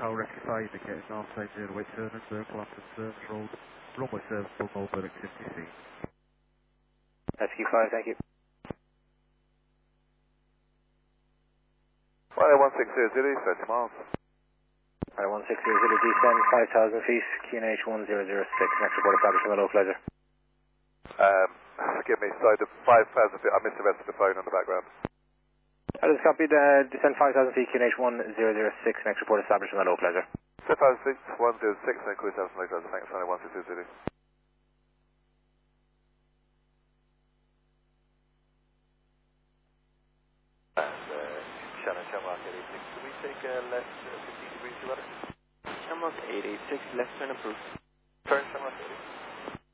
Tower rectify indicated north side 0 weight turner, circle after service road, runway serviceable, no bird activity seen. SQ5, thank you. Flight 1600, 30 miles. Alright, 1600, descend 5,000 feet, QNH 1006, next report established on the local ledger. Forgive me, sorry, the 5,000 feet, I missed the rest of the phone on the background. That is copied, descend 5,000 feet, QNH 1006, next report established on the local ledger. 5,000 feet, 106, and cruise 7 locals, thanks, Flight 1600. Shannon Shamrock 886. Can we take left 15 degrees to rudder? Shamrock 886, left turn approved. Turn Shamrock 886.